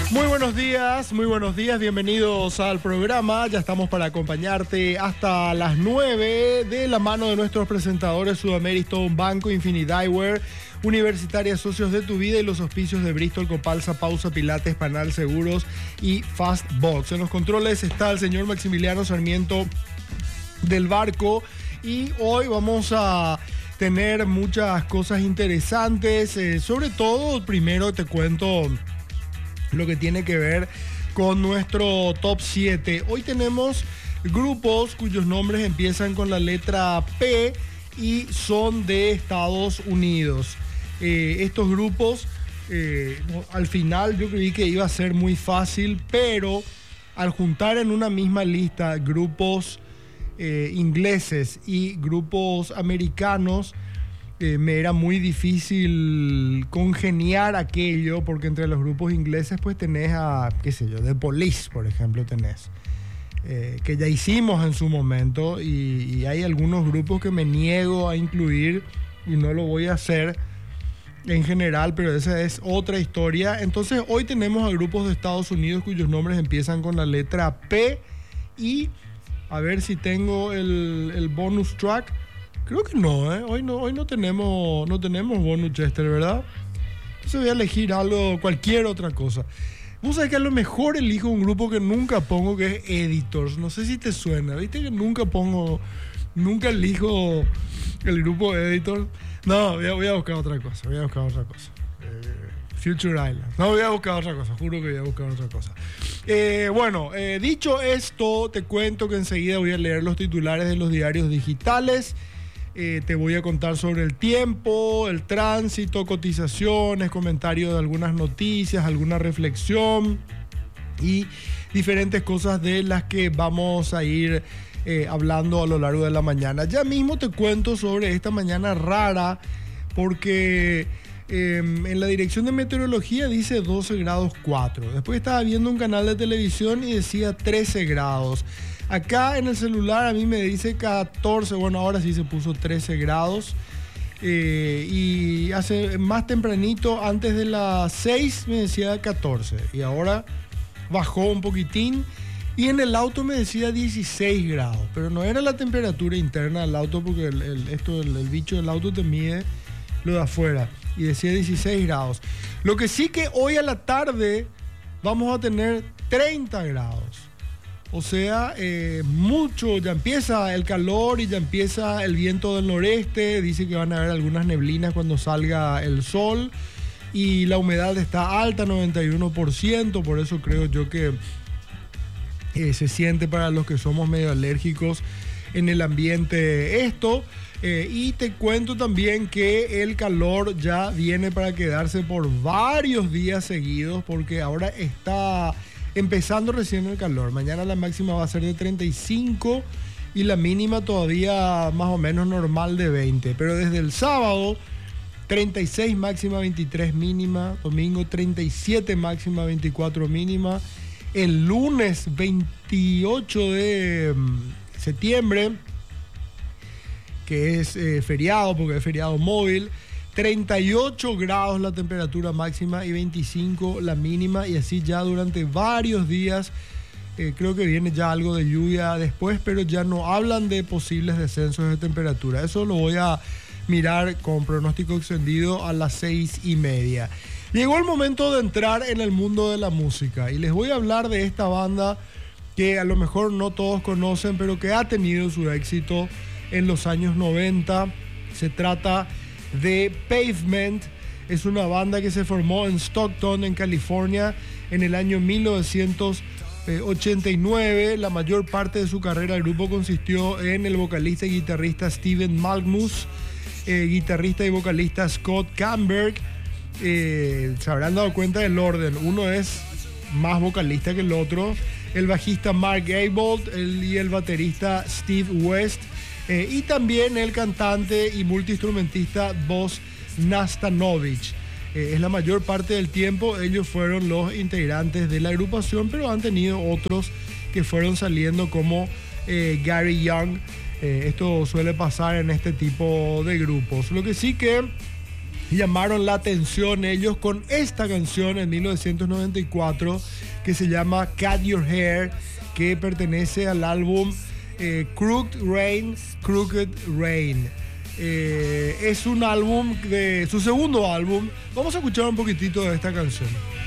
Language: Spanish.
Muy buenos días, bienvenidos al programa. Ya estamos para acompañarte hasta las 9 de la mano de nuestros presentadores Sudameriston, Banco, Infinity Eyewear, Universitaria Socios de tu Vida y los auspicios de Bristol, Copalsa, Pausa, Pilates, Panal Seguros y Fastbox. En los controles está el señor Maximiliano Sarmiento del Barco y hoy vamos a tener muchas cosas interesantes. Sobre todo, primero te cuento lo que tiene que ver con nuestro top 7. Hoy tenemos grupos cuyos nombres empiezan con la letra P y son de Estados Unidos. Estos grupos, al final yo creí que iba a ser muy fácil, pero al juntar en una misma lista grupos ingleses y grupos americanos, me era muy difícil congeniar aquello, porque entre los grupos ingleses pues tenés a, qué sé yo, The Police, por ejemplo, tenés, que ya hicimos en su momento, y hay algunos grupos que me niego a incluir y no lo voy a hacer en general, pero esa es otra historia. Entonces hoy tenemos a grupos de Estados Unidos cuyos nombres empiezan con la letra P, y a ver si tengo el bonus track. Creo que no, hoy no tenemos bonus Chester, ¿verdad? Entonces voy a elegir algo, cualquier otra cosa. Vos sabés que a lo mejor elijo un grupo que nunca pongo, que es Editors. No sé si te suena, ¿viste? Que nunca elijo el grupo Editors. No, voy a buscar otra cosa, Future Island. No, voy a buscar otra cosa, juro que voy a buscar otra cosa. Dicho esto, te cuento que enseguida voy a leer los titulares de los diarios digitales. Te voy a contar sobre el tiempo, el tránsito, cotizaciones, comentarios de algunas noticias, alguna reflexión y diferentes cosas de las que vamos a ir hablando a lo largo de la mañana. Ya mismo te cuento sobre esta mañana rara, porque en la dirección de meteorología dice 12 grados 4. Después estaba viendo un canal de televisión y decía 13 grados. Acá en el celular a mí me dice 14, bueno, ahora sí se puso 13 grados. Y hace más tempranito, antes de las 6, me decía 14. Y ahora bajó un poquitín. Y en el auto me decía 16 grados. Pero no era la temperatura interna del auto, porque el bicho del auto te mide lo de afuera. Y decía 16 grados. Lo que sí que hoy a la tarde vamos a tener 30 grados. O sea, ya empieza el calor y ya empieza el viento del noreste. Dice que van a haber algunas neblinas cuando salga el sol. Y la humedad está alta, 91%. Por eso creo yo que se siente para los que somos medio alérgicos en el ambiente esto. Y te cuento también que el calor ya viene para quedarse por varios días seguidos, porque ahora está empezando recién el calor. Mañana la máxima va a ser de 35 y la mínima todavía más o menos normal de 20. Pero desde el sábado, 36 máxima, 23 mínima. Domingo, 37 máxima, 24 mínima. El lunes 28 de septiembre, que es feriado, porque es feriado móvil, 38 grados la temperatura máxima y 25 la mínima, y así ya durante varios días. Creo que viene ya algo de lluvia después, pero ya no hablan de posibles descensos de temperatura. Eso lo voy a mirar con pronóstico extendido a las 6:30. Llegó el momento de entrar en el mundo de la música y les voy a hablar de esta banda que a lo mejor no todos conocen, pero que ha tenido su éxito en los años 90. Se trata de Pavement. Es una banda que se formó en Stockton, en California, en el año 1989. La mayor parte de su carrera el grupo consistió en el vocalista y guitarrista Steven Malmus, guitarrista y vocalista Scott Camberg. Se habrán dado cuenta del orden, uno es más vocalista que el otro, el bajista Mark Gaybold y el baterista Steve West. Y también el cantante y multiinstrumentista Boss Nastanovich. Es la mayor parte del tiempo ellos fueron los integrantes de la agrupación, pero han tenido otros que fueron saliendo, como Gary Young. Esto suele pasar en este tipo de grupos. Lo que sí que y llamaron la atención ellos con esta canción en 1994 que se llama Cut Your Hair, que pertenece al álbum Crooked Rain. Es un álbum de su segundo álbum. Vamos a escuchar un poquitito de esta canción.